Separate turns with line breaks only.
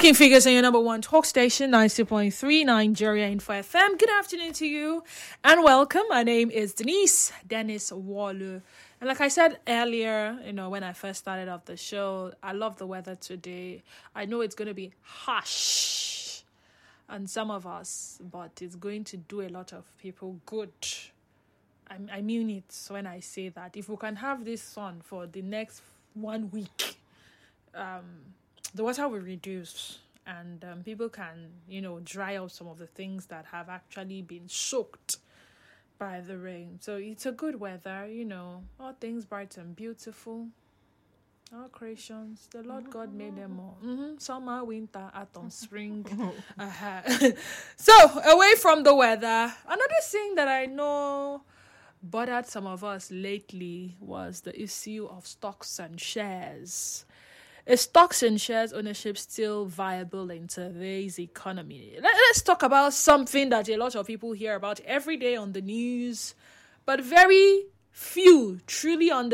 Talking Figures on your number one talk station, 90.3 Nigeria Info FM. Good afternoon to you and welcome. My name is Dennis Walu. And like I said earlier, when I first started off the show, I love the weather today. I know it's going to be harsh on some of us, but it's going to do a lot of people good. I mean it when I say that. If we can have this sun for the next 1 week, the water will reduce and people can, dry out some of the things that have actually been soaked by the rain. So it's a good weather, all things bright and beautiful. All creations, the Lord God made them all. Summer, winter, autumn, spring. So, away from the weather, another thing that I know bothered some of us lately was the issue of stocks and shares. Is stocks and shares ownership still viable in today's economy? Let's talk about something that a lot of people hear about every day on the news, but very few truly understand